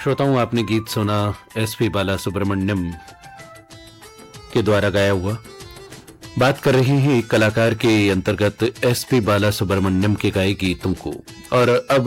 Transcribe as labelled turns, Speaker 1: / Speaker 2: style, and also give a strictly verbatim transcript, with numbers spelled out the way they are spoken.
Speaker 1: श्रोताओं, आपने गीत सुना एसपी बाला सुब्रमण्यम के द्वारा गाया हुआ। बात कर रहे हैं एक कलाकार के अंतर्गत एसपी बाला सुब्रमण्यम के गाए गीतों को। और अब